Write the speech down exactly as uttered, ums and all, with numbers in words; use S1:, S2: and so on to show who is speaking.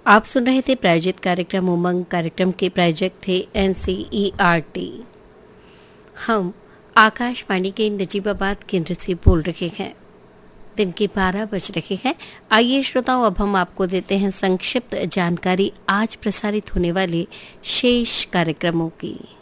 S1: आप सुन रहे थे प्रायोजित कार्यक्रम उमंग। कार्यक्रम के प्रायोजक थे N C E R T. हम आकाशवाणी के नजीबाबाद केंद्र से बोल रहे हैं। दिन के बारह बज रहे हैं। आइए श्रोताओं, अब हम आपको देते हैं संक्षिप्त जानकारी आज प्रसारित होने वाले शेष कार्यक्रमों की।